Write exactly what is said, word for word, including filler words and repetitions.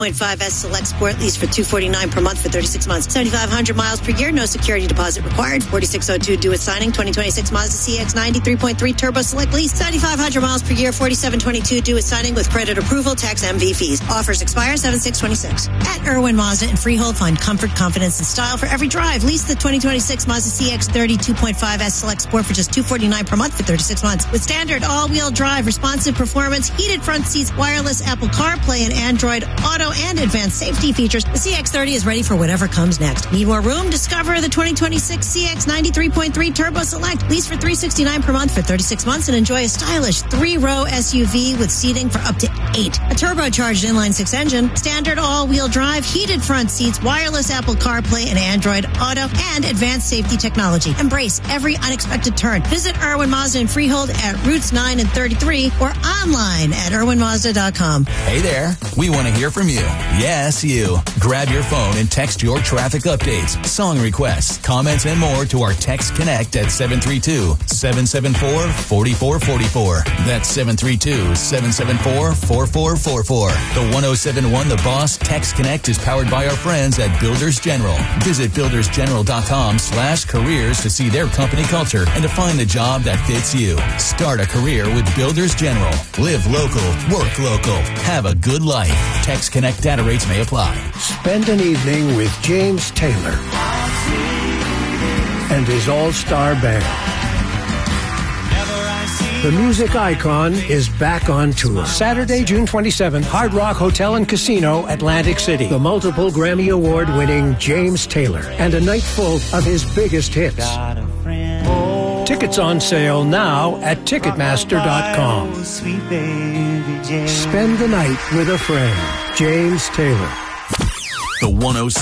point five S Select Sport lease for two hundred forty-nine dollars per month for thirty-six months. seventy-five hundred miles per year, no security deposit required. forty-six oh two due at signing. twenty twenty-six Mazda C X ninety three point three Turbo Select lease. seventy-five hundred miles per year, forty-seven twenty-two due at signing with credit approval, tax, M V fees. Offers expire seven six twenty-six. At Irwin Mazda in Freehold, find comfort, confidence, and style for every drive. Lease the twenty twenty-six Mazda C X thirty two point five S Select Sport for just two hundred forty-nine dollars per month for thirty-six months. With standard all-wheel drive, responsive performance, heated front seats, wireless Apple CarPlay and Android Auto, and advanced safety features, the C X thirty is ready for whatever comes next. Need more room? Discover the twenty twenty-six C X ninety-three point three Turbo Select. Lease for three hundred sixty-nine dollars per month for thirty-six months and enjoy a stylish three-row S U V with seating for up to eight. A turbocharged inline-six engine, standard all-wheel drive, heated front seats, wireless Apple CarPlay and Android Auto, and advanced safety technology. Embrace every unexpected turn. Visit Irwin Mazda in Freehold at Routes nine and thirty-three or online at irwin mazda dot com. Hey there. We want to hear from you. Yes, you. Grab your phone and text your traffic updates, song requests, comments, and more to our Text Connect at seven three two, seven seven four, four four four four. That's seven three two, seven seven four, four four four four. The one oh seven one The Boss Text Connect is powered by our friends at Builders General. Visit builders general dot com slash careers to see their company culture and to find the job that fits you. Start a career with Builders General. Live local, work local, have a good life. Text Connect data rates may apply. Spend an evening with James Taylor and his all-star band. The music icon is back on tour. Saturday, June twenty-seventh, Hard Rock Hotel and Casino, Atlantic City. The multiple Grammy Award-winning James Taylor and a night full of his biggest hits. Tickets on sale now at ticketmaster dot com. Spend the night with a friend. James Taylor. The one oh